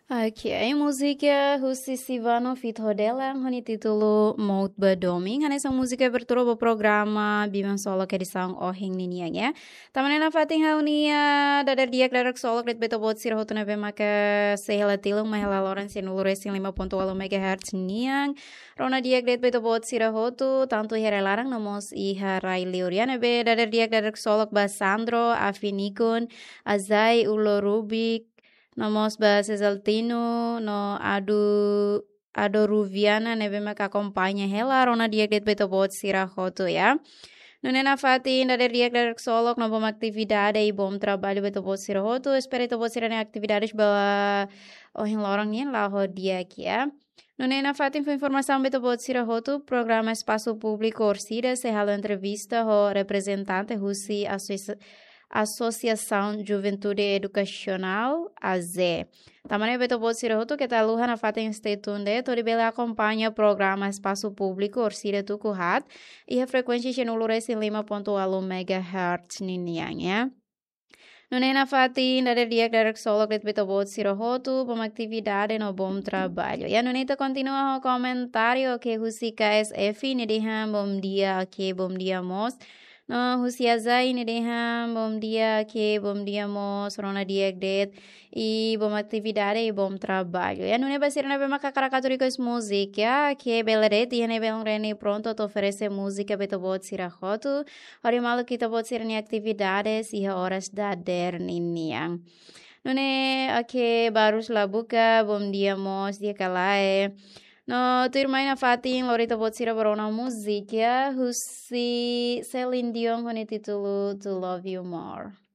Aqui é música Russi Sivano Fit Rodelang, honi título Mout Badoming, hane essa música berturo bo programa Biman Solo que disang ohing niniang ya. Tamanena fating haunia dadar diak darak solo kret beto bot sir hotuna be maka sehela tilung mahela loran sinulu racing 5.8 MHz niang. Rona diak kret beto bot sir hotu tantu here larang nomos iha rai liuriana be dadar diak darak solo Basandro Afinikun Azai Ulo Rubik Nomos ba Cesaltino no adu Ruviana nebe maka acompanha hela rona diak det beto bot sira hoto ya. Nunena fati da diak der solok no bom atividade e bom trabalho beto bot sira hoto espere to bot sira ne atividades ba ohin lorong yen la ho diak ya. Nunena fati foi informação beto bot sira hoto programa espaço público orsida se halo entrevista ho representante Russi Associação Juventude Educacional, AZE. Também beto bot sira hoto que tá luha na fata institunde, tori bela acompanha o programa Espaço Público Orsira Tukuhat e a frequência chenulure em 5.1 MHz niniang ya. Nunena fati nada dia darak solo kret beto bot sira hoto bom atividade no bom trabalho. Ya nuneta continua o comentário que Husi KSF ne deham bom dia que bom dia mos. No husiazai ni deham bom dia que bom dia mos rona dia det e bom atividade e bom trabalho. Ya nune basir na bema kakaracaturicos música que beleret e ne belong reni pronto to oferece música beto bot sira hoto. Ori malu kita bot sira ni atividades e horas da der niniang. Nune ake barus la buka bom dia mos dia kalae. No, tu irmã Fatin, Lorita Botsira Barona Música, Husi Celine Dion com o título To Love You More.